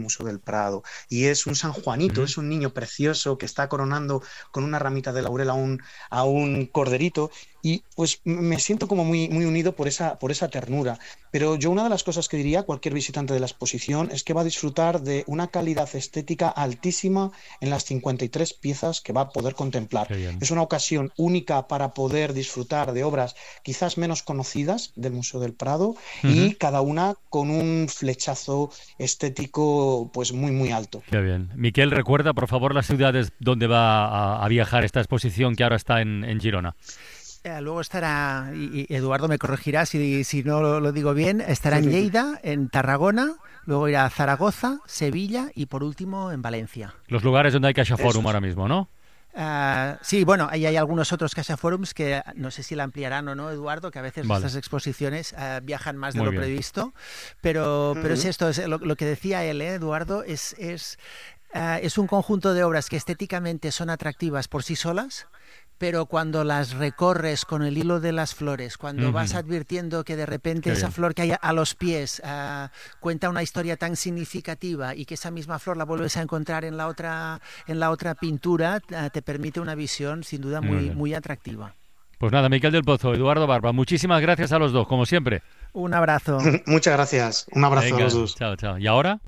Museo del Prado, y es un San Juanito, es un niño precioso que está coronando con una ramita de laurel a un corderito, y pues me siento como muy, muy unido por esa ternura. Pero yo una de las cosas que diría a cualquier visitante de la exposición es que va a disfrutar de una calidad estética altísima en las 53 piezas que va a poder contemplar. Es una ocasión única para poder disfrutar de obras quizás menos conocidas del Museo del Prado, y cada una con un flechazo estético pues muy, muy alto. Qué bien. Miquel, recuerda por favor las ciudades donde va a viajar esta exposición que ahora está en Girona. Luego estará, y Eduardo me corregirá si no lo digo bien, estará en Lleida, en Tarragona, luego irá a Zaragoza, Sevilla y por último en Valencia. Los lugares donde hay CaixaForum ahora mismo, ¿no? Sí, bueno, ahí hay algunos otros CaixaForums que no sé si la ampliarán o no, Eduardo, que a veces estas exposiciones viajan más de lo previsto, pero es esto, es lo que decía él, Eduardo, es un conjunto de obras que estéticamente son atractivas por sí solas, pero cuando las recorres con el hilo de las flores, cuando vas advirtiendo que de repente esa flor que hay a los pies cuenta una historia tan significativa y que esa misma flor la vuelves a encontrar en la otra pintura, te permite una visión sin duda muy atractiva. Pues nada, Miquel del Pozo, Eduardo Barba, muchísimas gracias a los dos, como siempre. Un abrazo. Muchas gracias, un abrazo a los dos. Chao, chao. ¿Y ahora?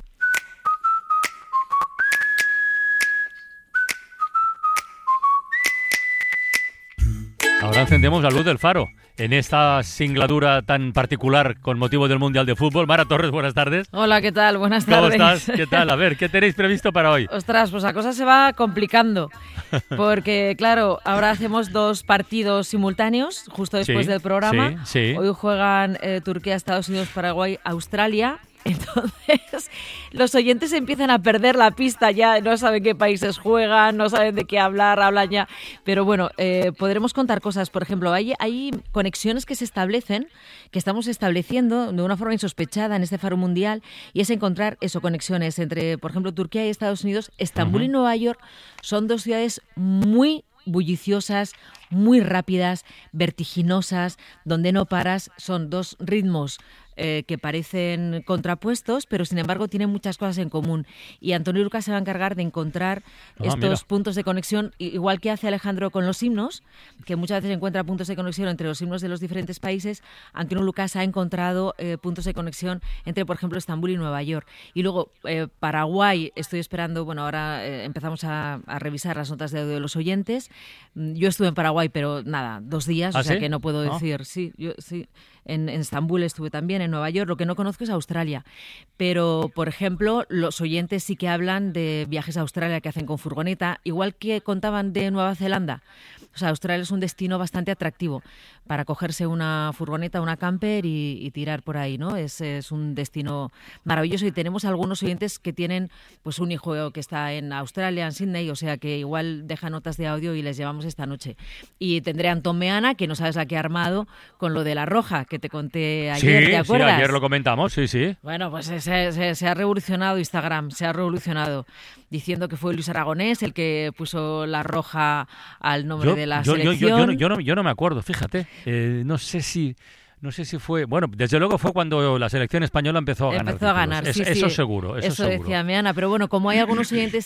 Ahora encendemos la luz del faro en esta singladura tan particular con motivo del Mundial de Fútbol. Mara Torres, buenas tardes. Hola, ¿qué tal? Buenas tardes. ¿Cómo estás? ¿Qué tal? A ver, ¿qué tenéis previsto para hoy? Ostras, pues la cosa se va complicando, porque claro, ahora hacemos 2 partidos simultáneos justo después del programa. Sí. Hoy juegan Turquía, Estados Unidos, Paraguay, Australia. Entonces, los oyentes empiezan a perder la pista ya, no saben qué países juegan, no saben de qué hablar, hablan ya. Pero bueno, podremos contar cosas. Por ejemplo, hay conexiones que se establecen, que estamos estableciendo de una forma insospechada en este Faro Mundial, y es encontrar conexiones entre, por ejemplo, Turquía y Estados Unidos. Estambul y Nueva York son 2 ciudades muy bulliciosas, muy rápidas, vertiginosas, donde no paras. Son 2 ritmos que parecen contrapuestos, pero sin embargo tienen muchas cosas en común. Y Antonio Lucas se va a encargar de encontrar estos puntos de conexión, igual que hace Alejandro con los himnos, que muchas veces encuentra puntos de conexión entre los himnos de los diferentes países. Antonio Lucas ha encontrado puntos de conexión entre, por ejemplo, Estambul y Nueva York. Y luego, Paraguay, estoy esperando, bueno, ahora empezamos a revisar las notas de audio de los oyentes. Yo estuve en Paraguay, pero nada, 2 días, o sea que no puedo decir. Sí, yo sí. En Estambul estuve también, en Nueva York. Lo que no conozco es Australia. Pero, por ejemplo, los oyentes sí que hablan de viajes a Australia que hacen con furgoneta, igual que contaban de Nueva Zelanda. O sea, Australia es un destino bastante atractivo para cogerse una furgoneta, una camper y tirar por ahí, ¿no? Es un destino maravilloso, y tenemos algunos oyentes que tienen pues un hijo que está en Australia, en Sydney, o sea que igual deja notas de audio y les llevamos esta noche. Y tendré a Antón Meana, que no sabes la que ha armado con lo de la roja, que te conté ayer, ¿te acuerdas? Sí, ayer lo comentamos, sí. Bueno, pues se ha revolucionado Instagram, se ha revolucionado, diciendo que fue Luis Aragonés el que puso la roja al nombre de la selección. Yo no me acuerdo, fíjate. No sé si fue... Bueno, desde luego fue cuando la selección española empezó a ganar. Eso seguro. Eso decía Meana. Pero bueno, como hay algunos oyentes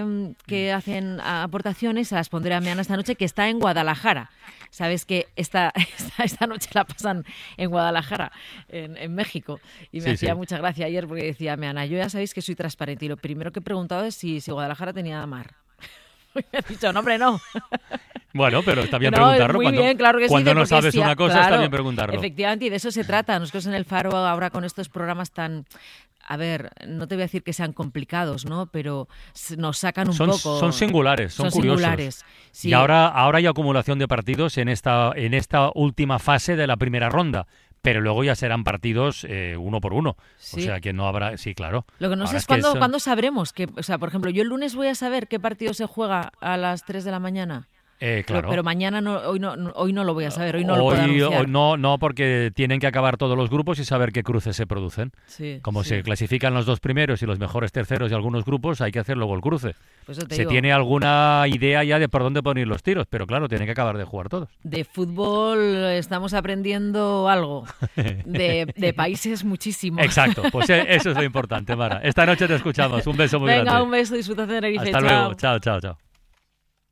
que hacen aportaciones, se las pondré a Meana esta noche, que está en Guadalajara. Sabes que esta noche la pasan en Guadalajara, en México. Y me hacía mucha gracia ayer porque decía Meana, yo ya sabéis que soy transparente y lo primero que he preguntado es si Guadalajara tenía mar. Y me ha dicho, no, hombre, no. Bueno, pero está bien preguntarlo. Cuando no sabes una cosa, está bien preguntarlo. Efectivamente, y de eso se trata. Nosotros en el Faro ahora con estos programas tan... A ver, no te voy a decir que sean complicados, ¿no? Pero nos sacan un poco... Son singulares, son curiosos. Singulares, sí. Y ahora hay acumulación de partidos en esta última fase de la primera ronda. Pero luego ya serán partidos 1 por 1. Sí. O sea que no habrá... Sí, claro. Lo que no sé es cuándo sabremos. O sea, por ejemplo, yo el lunes voy a saber qué partido se juega a las 3 de la mañana. Claro. Pero mañana hoy no lo voy a saber, hoy no lo puedo anunciar. Hoy no, porque tienen que acabar todos los grupos y saber qué cruces se producen. Sí, Como se clasifican los 2 primeros y los mejores terceros de algunos grupos, hay que hacer luego el cruce. Pues se digo. Tiene alguna idea ya de por dónde poner los tiros, pero claro, tienen que acabar de jugar todos. De fútbol estamos aprendiendo algo, de países muchísimo. Exacto, pues eso es lo importante, Mara. Esta noche te escuchamos. Un beso muy grande. Venga, un beso, disfruta de Tenerife. Hasta luego, chao.